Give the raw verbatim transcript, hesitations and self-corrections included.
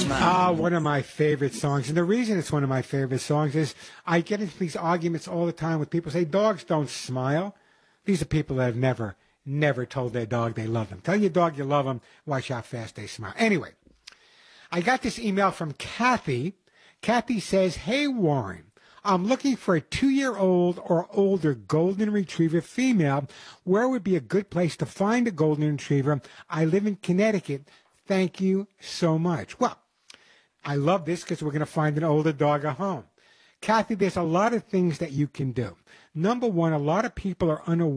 smile. Ah, one of my favorite songs. And the reason it's one of my favorite songs is I get into these arguments all the time with people who say dogs don't smile. These are people that have never, never told their dog they love them. Tell your dog you love them. Watch how fast they smile. Anyway, I got this email from Kathy. Kathy says, "Hey, Warren, I'm looking for a two-year-old or older golden retriever female. Where would be a good place to find a golden retriever? I live in Connecticut. Thank you so much." Well, I love this because we're going to find an older dog at home. Kathy, there's a lot of things that you can do. Number one, a lot of people are unaware